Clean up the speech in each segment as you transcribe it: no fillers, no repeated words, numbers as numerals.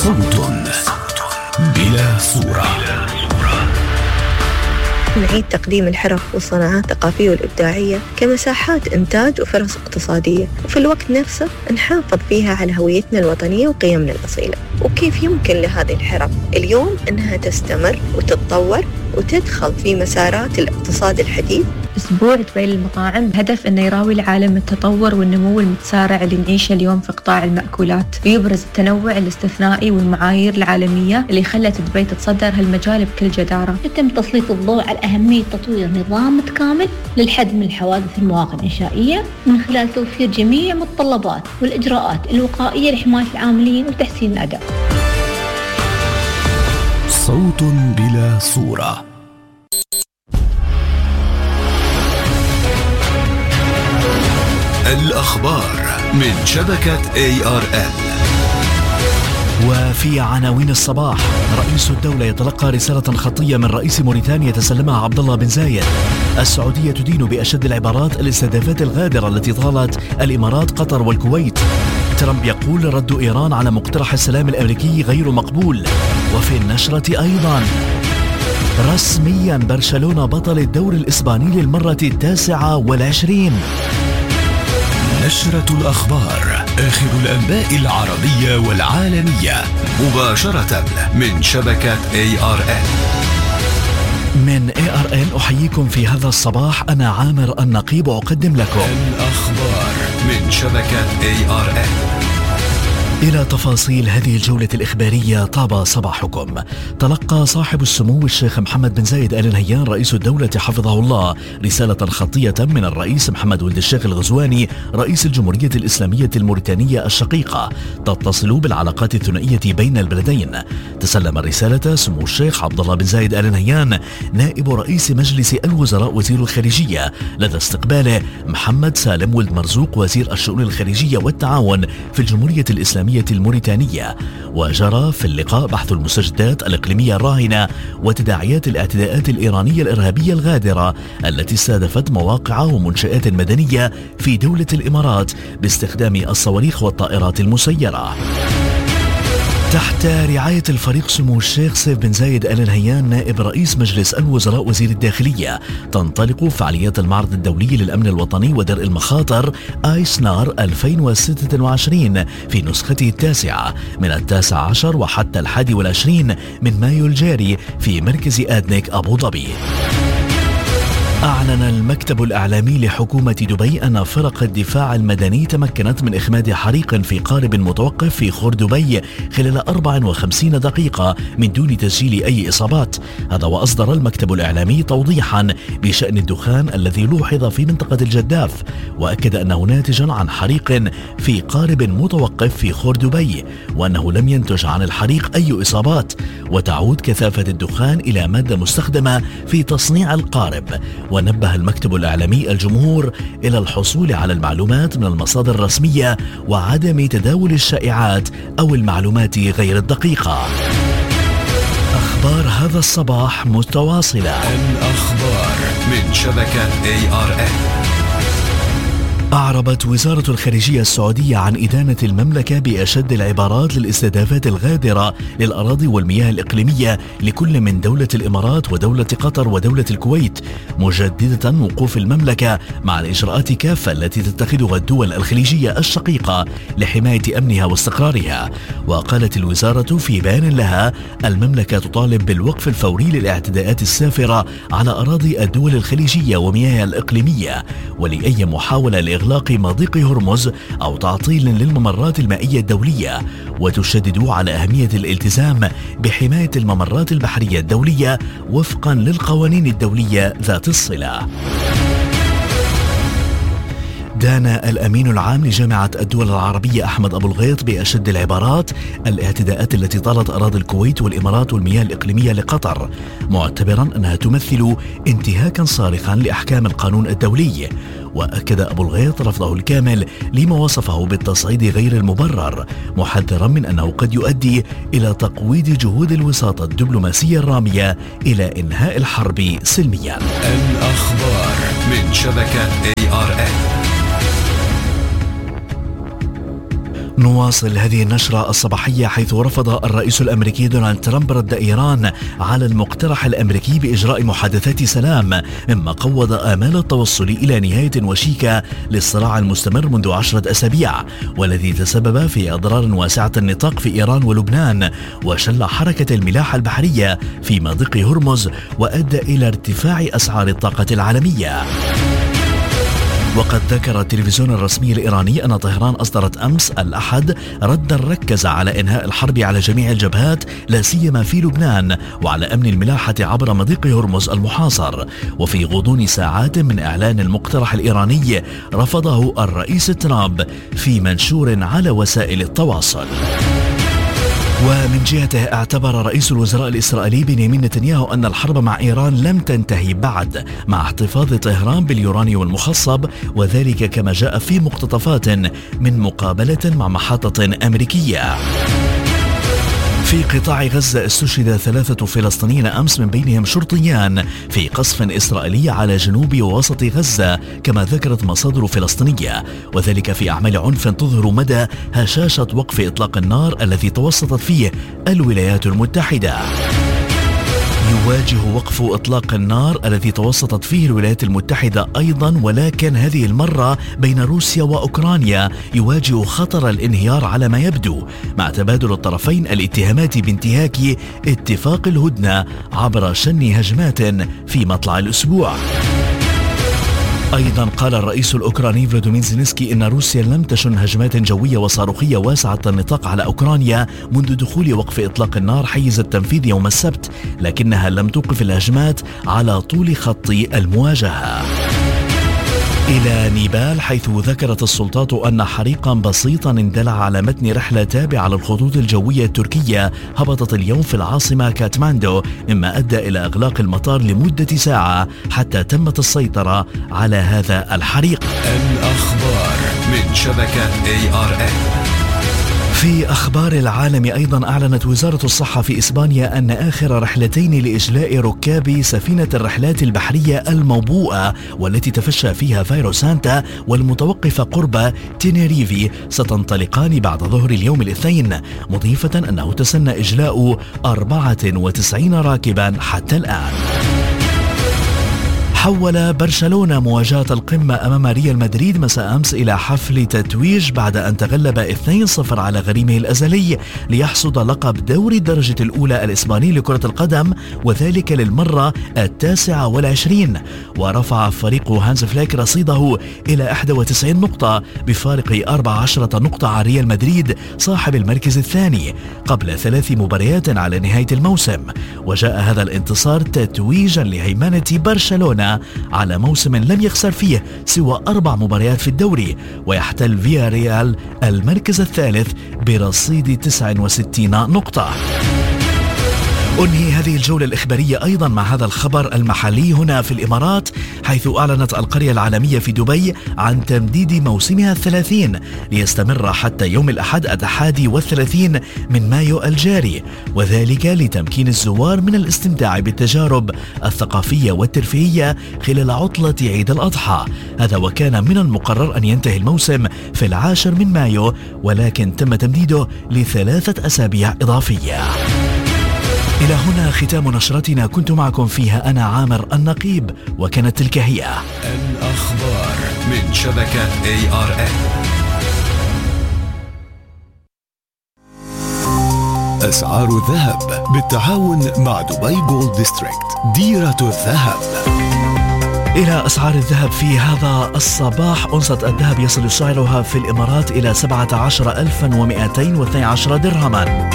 صوت بلا صورة. نعيد تقديم الحرف والصناعات الثقافية والإبداعية كمساحات إنتاج وفرص اقتصادية، وفي الوقت نفسه نحافظ فيها على هويتنا الوطنية وقيمنا الأصيلة. وكيف يمكن لهذه الحرف اليوم أنها تستمر وتتطور وتدخل في مسارات الاقتصاد الحديث؟ أسبوع دبي للمطاعم هدف أنه يراوي العالم التطور والنمو المتسارع اللي نعيشه اليوم في قطاع المأكولات، ويبرز التنوع الاستثنائي والمعايير العالمية اللي خلت دبي تتصدر هالمجال بكل جدارة. يتم تسليط الضوء على أهمية تطوير نظام متكامل للحد من الحوادث المواقع الإنشائية من خلال توفير جميع متطلبات والإجراءات الوقائية لحماية العاملين وتحسين الأداء. صوت بلا صورة. الأخبار من شبكة ARN. وفي عناوين الصباح: رئيس الدولة يتلقى رسالة خطية من رئيس موريتانيا تسلمها عبد الله بن زايد. السعودية تدين بأشد العبارات الاستهدافات الغادرة التي طالت الإمارات قطر والكويت. ترامب يقول رد إيران على مقترح السلام الأمريكي غير مقبول. وفي النشرة أيضا: رسميا برشلونة بطل الدوري الإسباني للمرة 29. نشرة الأخبار، آخر الأنباء العربية والعالمية، مباشرة من شبكة ARN. من ARN أحييكم في هذا الصباح. أنا عامر النقيب أقدم لكم الأخبار من شبكة ARN. إلى تفاصيل هذه الجولة الإخبارية. طاب صباحكم. تلقى صاحب السمو الشيخ محمد بن زايد آل نهيان رئيس الدولة حفظه الله رسالة خطية من الرئيس محمد ولد الشيخ الغزواني رئيس الجمهورية الإسلامية الموريتانية الشقيقة تتصل بالعلاقات الثنائية بين البلدين. تسلم الرسالة سمو الشيخ عبد الله بن زايد آل نهيان نائب رئيس مجلس الوزراء وزير الخارجية لدى استقباله محمد سالم ولد مرزوق وزير الشؤون الخارجية والتعاون في الجمهورية الإسلامية الموريتانية. وجرى في اللقاء بحث المستجدات الإقليمية الراهنة وتداعيات الاعتداءات الإيرانية الإرهابية الغادرة التي استهدفت مواقع ومنشآت مدنية في دولة الإمارات باستخدام الصواريخ والطائرات المسيرة. تحت رعاية الفريق سمو الشيخ سيف بن زايد آل نهيان نائب رئيس مجلس الوزراء وزير الداخلية تنطلق فعاليات المعرض الدولي للأمن الوطني ودرء المخاطر آيسنار 2026 في نسخته 9 من 19 وحتى 21 من مايو الجاري في مركز آدنيك أبو ظبي. أعلن المكتب الإعلامي لحكومة دبي أن فرق الدفاع المدني تمكنت من إخماد حريق في قارب متوقف في خور دبي خلال 54 دقيقة من دون تسجيل أي إصابات. هذا وأصدر المكتب الإعلامي توضيحا بشأن الدخان الذي لوحظ في منطقة الجداف، وأكد أنه ناتج عن حريق في قارب متوقف في خور دبي، وأنه لم ينتج عن الحريق أي إصابات، وتعود كثافة الدخان إلى مادة مستخدمة في تصنيع القارب. ونبه المكتب الإعلامي الجمهور إلى الحصول على المعلومات من المصادر الرسمية وعدم تداول الشائعات أو المعلومات غير الدقيقة. أخبار هذا الصباح متواصلة. الأخبار من شبكة ARN. أعربت وزارة الخارجية السعودية عن إدانة المملكة بأشد العبارات للاستهدافات الغادرة للأراضي والمياه الإقليمية لكل من دولة الإمارات ودولة قطر ودولة الكويت، مجددة وقوف المملكة مع الإجراءات كافة التي تتخذها الدول الخليجية الشقيقة لحماية أمنها واستقرارها. وقالت الوزارة في بيان لها: المملكة تطالب بالوقف الفوري للاعتداءات السافرة على أراضي الدول الخليجية ومياهها الإقليمية، ولأي محاولة لإغلاق مضيق هرمز أو تعطيل للممرات المائية الدولية، وتشدد على أهمية الالتزام بحماية الممرات البحرية الدولية وفقا للقوانين الدولية ذات الصلة. دان الأمين العام لجامعة الدول العربية أحمد أبو الغيط بأشد العبارات الاعتداءات التي طالت أراضي الكويت والإمارات والمياه الإقليمية لقطر، معتبرا أنها تمثل انتهاكا صارخا لأحكام القانون الدولي. وأكد أبو الغيط رفضه الكامل لما وصفه بالتصعيد غير المبرر، محذرا من أنه قد يؤدي إلى تقويض جهود الوساطة الدبلوماسية الرامية إلى إنهاء الحرب سلميا. الأخبار من شبكة ARN. نواصل هذه النشرة الصباحية، حيث رفض الرئيس الأمريكي دونالد ترامب رد إيران على المقترح الأمريكي بإجراء محادثات سلام، مما قوض آمال التوصل إلى نهاية وشيكة للصراع المستمر منذ 10 أسابيع، والذي تسبب في أضرار واسعة النطاق في إيران ولبنان، وشل حركة الملاحة البحرية في مضيق هرمز، وأدى إلى ارتفاع أسعار الطاقة العالمية. وقد ذكر التلفزيون الرسمي الإيراني أن طهران أصدرت أمس الأحد ردا ركز على إنهاء الحرب على جميع الجبهات، لا سيما في لبنان، وعلى أمن الملاحة عبر مضيق هرمز المحاصر. وفي غضون ساعات من إعلان المقترح الإيراني، رفضه الرئيس ترامب في منشور على وسائل التواصل. ومن جهته اعتبر رئيس الوزراء الإسرائيلي بنيامين نتنياهو أن الحرب مع إيران لم تنتهي بعد، مع احتفاظ طهران باليورانيوم المخصب، وذلك كما جاء في مقتطفات من مقابلة مع محطة أمريكية. في قطاع غزة استشهد 3 فلسطينيين أمس، من بينهم شرطيان، في قصف إسرائيلي على جنوب ووسط غزة، كما ذكرت مصادر فلسطينية، وذلك في أعمال عنف تظهر مدى هشاشة وقف إطلاق النار الذي توسطت فيه الولايات المتحدة. يواجه وقف إطلاق النار الذي توسطت فيه الولايات المتحدة أيضا، ولكن هذه المرة بين روسيا وأوكرانيا، يواجه خطر الانهيار على ما يبدو، مع تبادل الطرفين الاتهامات بانتهاك اتفاق الهدنة عبر شن هجمات في مطلع الأسبوع. أيضا قال الرئيس الأوكراني فلاديمير زيلينسكي إن روسيا لم تشن هجمات جوية وصاروخية واسعة النطاق على أوكرانيا منذ دخول وقف إطلاق النار حيز التنفيذ يوم السبت، لكنها لم توقف الهجمات على طول خط المواجهة. إلى نيبال، حيث ذكرت السلطات أن حريقا بسيطا اندلع على متن رحلة تابعة للخطوط الجوية التركية هبطت اليوم في العاصمة كاتماندو، مما أدى إلى إغلاق المطار لمدة ساعة حتى تمت السيطرة على هذا الحريق. الأخبار من شبكة ARN. في أخبار العالم أيضا، أعلنت وزارة الصحة في إسبانيا أن آخر رحلتين لإجلاء ركاب سفينة الرحلات البحرية الموبوءة والتي تفشى فيها فيروس سانتا والمتوقفة قرب تينيريفي ستنطلقان بعد ظهر اليوم الاثنين، مضيفة أنه تسنى إجلاء 94 راكبا حتى الآن. حول برشلونة مواجهة القمة أمام ريال مدريد مساء أمس إلى حفل تتويج بعد أن تغلب 2-0 على غريمه الأزلي ليحصد لقب دوري الدرجة الأولى الإسباني لكرة القدم، وذلك للمرة 29، ورفع فريق هانز فليك رصيده إلى 91 نقطة بفارق 14 نقطة عن ريال مدريد صاحب المركز الثاني قبل 3 مباريات على نهاية الموسم. وجاء هذا الانتصار تتويجا لهيمنة برشلونة على موسم لم يخسر فيه سوى 4 مباريات في الدوري، ويحتل فياريال المركز الثالث برصيد 69 نقطة. أنهي هذه الجولة الإخبارية أيضا مع هذا الخبر المحلي هنا في الإمارات، حيث أعلنت القرية العالمية في دبي عن تمديد موسمها 30 ليستمر حتى يوم الأحد 31 من مايو الجاري، وذلك لتمكين الزوار من الاستمتاع بالتجارب الثقافية والترفيهية خلال عطلة عيد الأضحى. هذا وكان من المقرر أن ينتهي الموسم في 10 من مايو، ولكن تم تمديده ل3 أسابيع إضافية. إلى هنا ختام نشرتنا، كنت معكم فيها أنا عامر النقيب، وكانت تلك هي الأخبار من شبكة ARN. أسعار الذهب بالتعاون مع دبي جولد ديستريكت، ديرة الذهب. إلى أسعار الذهب في هذا الصباح. أونصة الذهب يصل سعرها في الإمارات إلى 17,212 درهما.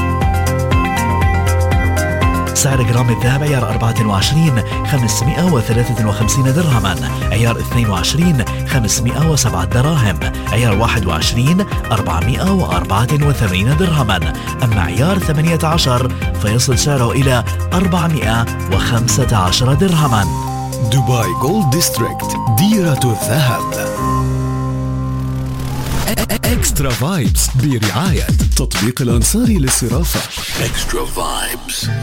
سعر جرام الذهب عيار 24 553 درهما، عيار 22 507 دراهم، عيار 21 484 درهما، أما عيار 18 فيصل سعره إلى 415 درهما. دبي جولد ديستريكت، ديرة الذهب. اكسترا فايبس برعاية تطبيق الأنصاري للصرافة. اكسترا فايبس.